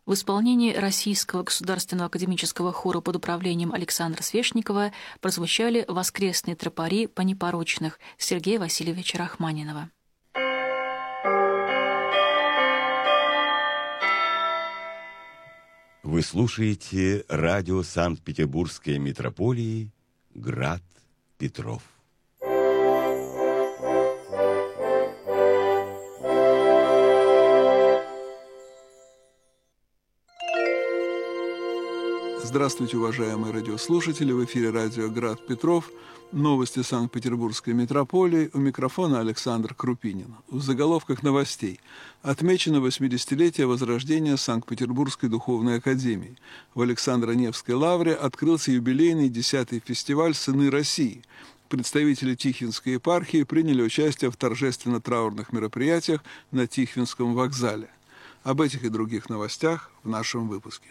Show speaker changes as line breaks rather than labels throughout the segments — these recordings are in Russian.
В исполнении Российского государственного академического хора под управлением Александра Свешникова прозвучали воскресные тропари понепорочных Сергея Васильевича Рахманинова.
Вы слушаете радио Санкт-Петербургской митрополии «Град Петров».
Здравствуйте, уважаемые радиослушатели! В эфире радио «Град Петров». Новости Санкт-Петербургской митрополии. У микрофона Александр Крупинин. В заголовках новостей. Отмечено 80-летие возрождения Санкт-Петербургской духовной академии. В Александро-Невской лавре открылся юбилейный 10-й фестиваль «Сыны России». Представители Тихвинской епархии приняли участие в торжественно-траурных мероприятиях на Тихвинском вокзале. Об этих и других новостях в нашем выпуске.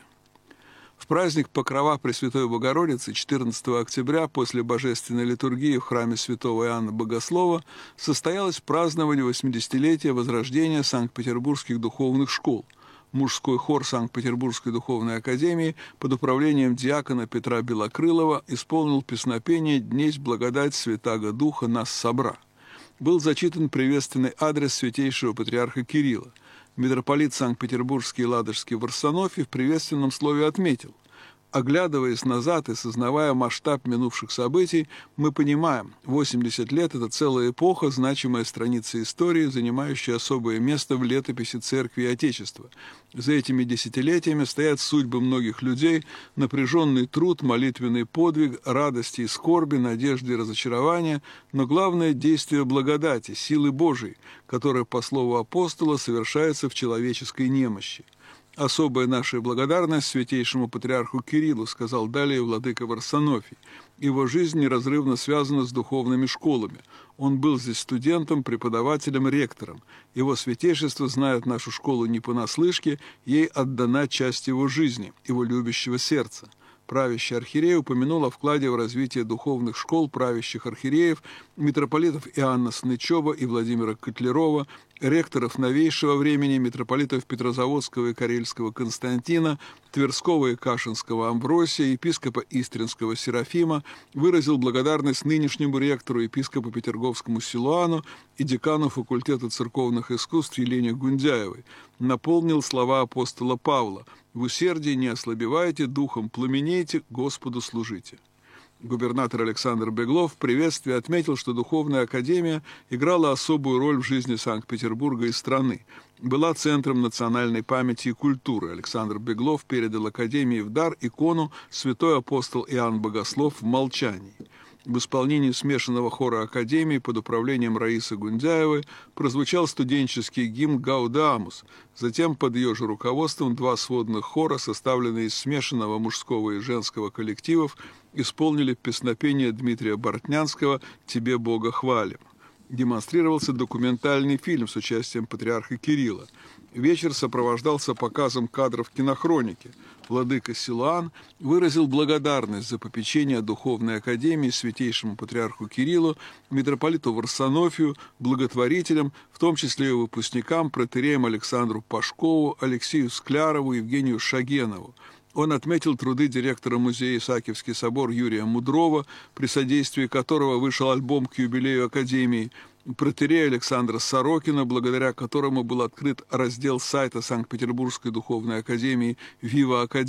В праздник Покрова Пресвятой Богородицы 14 октября после божественной литургии в храме святого Иоанна Богослова состоялось празднование 80-летия возрождения Санкт-Петербургских духовных школ. Мужской хор Санкт-Петербургской духовной академии под управлением диакона Петра Белокрылова исполнил песнопение «Днесь благодать Святаго Духа нас собра». Был зачитан приветственный адрес святейшего патриарха Кирилла. Митрополит Санкт-Петербургский и Ладожский Варсонофий в приветственном слове отметил: оглядываясь назад и сознавая масштаб минувших событий, мы понимаем, 80 лет – это целая эпоха, значимая страница истории, занимающая особое место в летописи Церкви и Отечества. За этими десятилетиями стоят судьбы многих людей, напряженный труд, молитвенный подвиг, радости и скорби, надежды и разочарования, но главное – действие благодати, силы Божией, которая, по слову апостола, совершается в человеческой немощи. «Особая наша благодарность святейшему патриарху Кириллу», сказал далее владыка Варсонофий. Его жизнь неразрывно связана с духовными школами. Он был здесь студентом, преподавателем, ректором. Его святейшество знает нашу школу не понаслышке, ей отдана часть его жизни, его любящего сердца. Правящий архиерей упомянул о вкладе в развитие духовных школ правящих архиереев, митрополитов Иоанна Снычева и Владимира Котлярова, ректоров новейшего времени, митрополитов Петрозаводского и Карельского Константина, Тверского и Кашинского Амвросия, епископа Истринского Серафима, выразил благодарность нынешнему ректору, епископу Петерговскому Силуану и декану факультета церковных искусств Елене Гундяевой. Наполнил слова апостола Павла: «В усердии не ослабевайте, духом пламенейте, Господу служите». Губернатор Александр Беглов в приветствии отметил, что Духовная академия играла особую роль в жизни Санкт-Петербурга и страны. Была центром национальной памяти и культуры. Александр Беглов передал академии в дар икону «Святой апостол Иоанн Богослов в молчании». В исполнении смешанного хора Академии под управлением Раисы Гундяевой прозвучал студенческий гимн «Гаудамус». Затем под ее же руководством два сводных хора, составленные из смешанного мужского и женского коллективов, исполнили песнопение Дмитрия Бортнянского «Тебе, Бога, хвалим». Демонстрировался документальный фильм с участием патриарха Кирилла. Вечер сопровождался показом кадров кинохроники. Владыка Силуан выразил благодарность за попечение Духовной академии святейшему патриарху Кириллу, митрополиту Варсонофию, благотворителям, в том числе и выпускникам, протоиереям Александру Пашкову, Алексею Склярову, Евгению Шагенову. Он отметил труды директора музея Исаакиевский собор Юрия Мудрова, при содействии которого вышел альбом к юбилею Академии, протоиерея Александра Сорокина, благодаря которому был открыт раздел сайта Санкт-Петербургской духовной академии «Вива Академия».